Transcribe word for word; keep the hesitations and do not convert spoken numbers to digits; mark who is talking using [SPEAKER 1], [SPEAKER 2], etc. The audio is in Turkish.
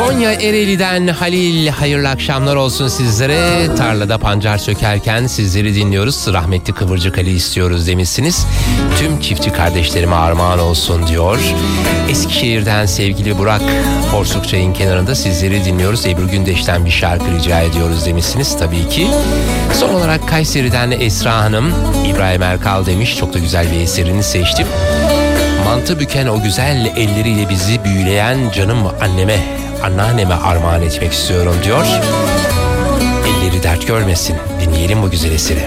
[SPEAKER 1] Konya Ereğli'den Halil, hayırlı akşamlar olsun sizlere. Tarlada pancar sökerken sizleri dinliyoruz. Rahmetli Kıvırcık Ali istiyoruz demişsiniz. Tüm çiftçi kardeşlerime armağan olsun diyor. Eskişehir'den sevgili Burak, Porsuk Çay'ın kenarında sizleri dinliyoruz. Ebru Gündeş'ten bir şarkı rica ediyoruz demişsiniz tabii ki. Son olarak Kayseri'den Esra Hanım, İbrahim Erkal demiş. Çok da güzel bir eserini seçtim. Mantı büken o güzel elleriyle bizi büyüleyen canım anneme, anneanneme armağan etmek istiyorum diyor. Elleri dert görmesin. Dinleyelim bu güzel eseri.